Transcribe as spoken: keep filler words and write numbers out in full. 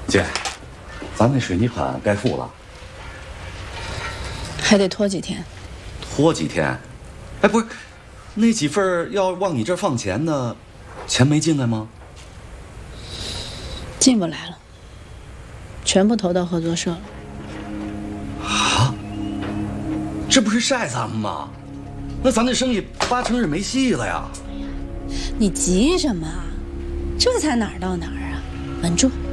姐，咱那水泥款该付了， 还得拖几天。 拖几天？哎，不是，那几份要往你这儿放钱的，钱没进来吗？ 进不来了，全部投到合作社了。 啊？这不是晒咱们吗？那咱这生意八成是没戏了呀！ 你急什么？这才哪儿到哪儿啊？稳住。